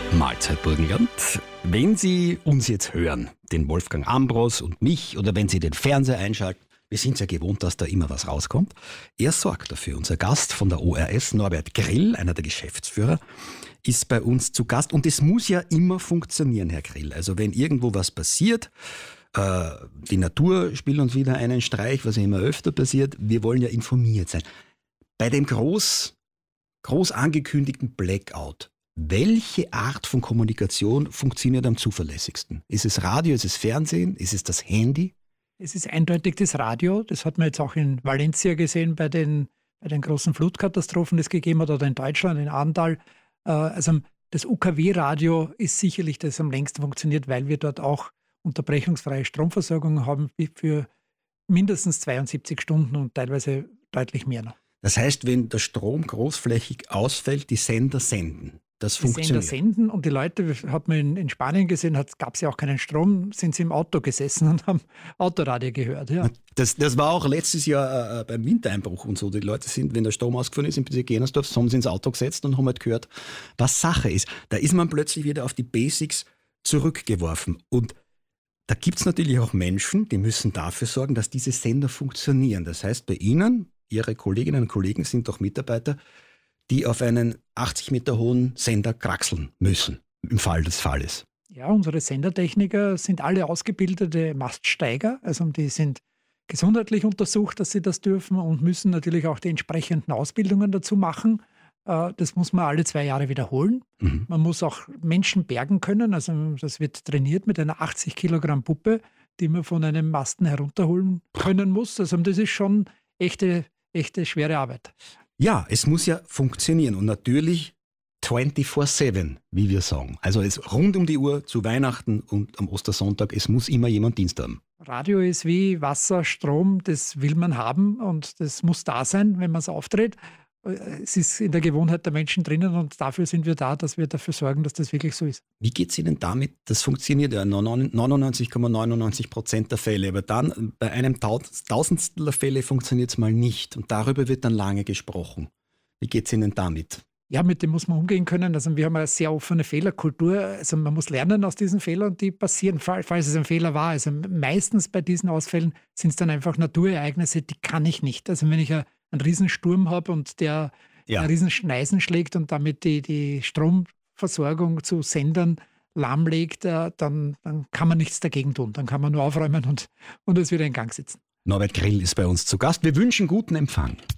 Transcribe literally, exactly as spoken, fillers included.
Mahlzeit Burgenland. Wenn Sie uns jetzt hören, den Wolfgang Ambros und mich, oder wenn Sie den Fernseher einschalten, wir sind ja gewohnt, dass da immer was rauskommt. Er sorgt dafür. Unser Gast von der O R S, Norbert Grill, einer der Geschäftsführer, ist bei uns zu Gast. Und es muss ja immer funktionieren, Herr Grill. Also wenn irgendwo was passiert, äh, die Natur spielt uns wieder einen Streich, was ja immer öfter passiert, wir wollen ja informiert sein. Bei dem groß, groß angekündigten Blackout, welche Art von Kommunikation funktioniert am zuverlässigsten? Ist es Radio, ist es Fernsehen, ist es das Handy? Es ist eindeutig das Radio. Das hat man jetzt auch in Valencia gesehen bei den, bei den großen Flutkatastrophen, die es gegeben hat, oder in Deutschland, in Ahrntal. Also das U K W-Radio ist sicherlich das am längsten funktioniert, weil wir dort auch unterbrechungsfreie Stromversorgung haben für mindestens zweiundsiebzig Stunden und teilweise deutlich mehr noch. Das heißt, wenn der Strom großflächig ausfällt, die Sender senden. Das die funktioniert. Sender senden und die Leute, hat man in, in Spanien gesehen, gab es ja auch keinen Strom, sind sie im Auto gesessen und haben Autoradio gehört. Ja. Das, das war auch letztes Jahr äh, beim Wintereinbruch und so. Die Leute sind, wenn der Strom ausgefallen ist in Genersdorf, haben sie ins Auto gesetzt und haben halt gehört, was Sache ist. Da ist man plötzlich wieder auf die Basics zurückgeworfen. Und da gibt es natürlich auch Menschen, die müssen dafür sorgen, dass diese Sender funktionieren. Das heißt, bei Ihnen, Ihre Kolleginnen und Kollegen sind doch Mitarbeiter, die auf einen achtzig Meter hohen Sender kraxeln müssen, im Fall des Falles. Ja, unsere Sendertechniker sind alle ausgebildete Maststeiger, also die sind gesundheitlich untersucht, dass sie das dürfen und müssen natürlich auch die entsprechenden Ausbildungen dazu machen. Das muss man alle zwei Jahre wiederholen. Mhm. Man muss auch Menschen bergen können, also das wird trainiert mit einer achtzig Kilogramm Puppe, die man von einem Masten herunterholen können muss. Also das ist schon echte, echte schwere Arbeit. Ja, es muss ja funktionieren und natürlich vierundzwanzig sieben, wie wir sagen. Also es rund um die Uhr zu Weihnachten und am Ostersonntag, es muss immer jemand Dienst haben. Radio ist wie Wasser, Strom, das will man haben und das muss da sein, wenn man es auftritt. Es ist in der Gewohnheit der Menschen drinnen und dafür sind wir da, dass wir dafür sorgen, dass das wirklich so ist. Wie geht es Ihnen damit? Das funktioniert ja neunundneunzig Komma neunundneunzig Prozent der Fälle, aber dann bei einem Tausendstel der Fälle funktioniert es mal nicht und darüber wird dann lange gesprochen. Wie geht es Ihnen damit? Ja, mit dem muss man umgehen können. Also wir haben eine sehr offene Fehlerkultur. Also man muss lernen aus diesen Fehlern, die passieren, falls es ein Fehler war. Also meistens bei diesen Ausfällen sind es dann einfach Naturereignisse, die kann ich nicht. Also wenn ich eine einen Riesensturm habe und der ja. einen Riesenschneisen schlägt und damit die, die Stromversorgung zu Sendern lahmlegt, dann, dann kann man nichts dagegen tun. Dann kann man nur aufräumen und, und es wieder in Gang setzen. Norbert Grill ist bei uns zu Gast. Wir wünschen guten Empfang.